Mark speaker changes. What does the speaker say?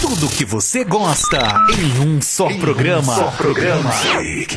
Speaker 1: Tudo que você gosta em um só programa.